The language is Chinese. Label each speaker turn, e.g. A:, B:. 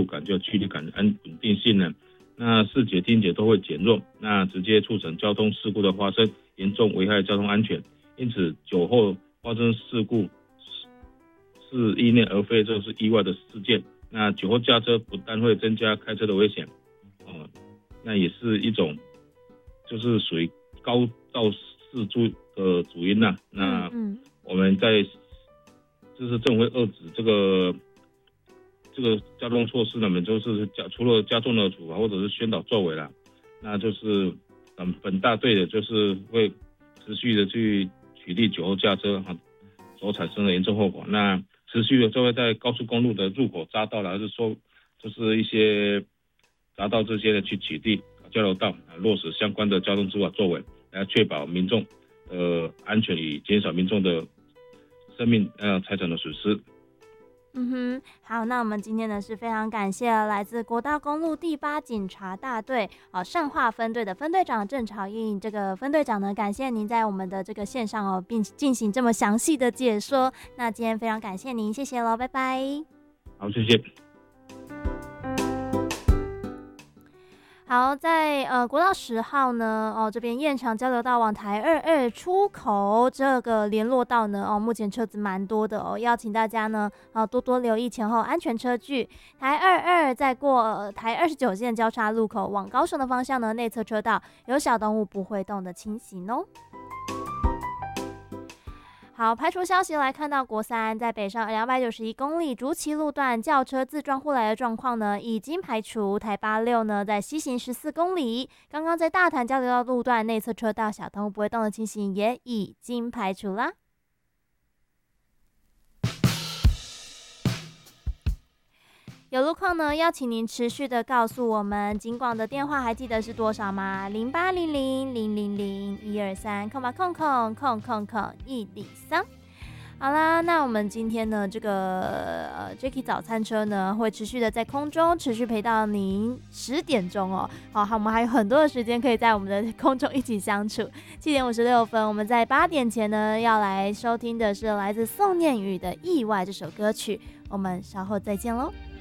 A: 感、就距离感、稳定性呢，那视觉、听觉都会减弱，那直接促成交通事故的发生，严重危害交通安全。因此，酒后发生事故是意念而非就是意外的事件。那酒后驾车不但会增加开车的危险，那也是一种就是属于高肇事的主因呐。那我们在就是政府会遏止这个交通措施呢，我们就是除了加重的处罚或者是宣导作为啦，那就是本大队的就是会持续的去取缔酒后驾车所产生的严重后果。那持续的就会在高速公路的入口匝道啦，还是说就是一些匝道这些的去取缔交流道，落实相关的交通执法作为，来确保民众安全与减少民众的生命财产的损失。
B: 好，那我们今天呢是非常感谢来自国道公路第8警察大队善化分队的分队长郑朝英。这个分队长呢，感谢您在我们的这个线上并进行这么详细的解说。那今天非常感谢您，谢谢咯，拜拜。
A: 好，谢谢。
B: 好，在国道10号呢，这边燕长交流道往台22出口这个联络道呢，目前车子蛮多的邀请大家呢，多多留意前后安全车距。台22在过台29线交叉路口往高雄的方向呢，内侧车道有小动物不会动的情形哦。好，排除消息来看到国3在北上291公里竹崎路段轿车自撞护来的状况呢，已经排除。台86呢在西行14公里，刚刚在大潭交流道路段内侧车道小动物不会动的情形也已经排除啦。有路况呢，邀请您持续的告诉我们。警广的电话还记得是多少吗？0800-000-123，123。好啦，那我们今天呢，这个Jacky 早餐车呢，会持续的在空中持续陪到您10点钟哦。好，我们还有很多的时间可以在我们的空中一起相处。7点56分，我们在8点前呢，要来收听的是来自宋念宇的《意外》这首歌曲。我们稍后再见喽。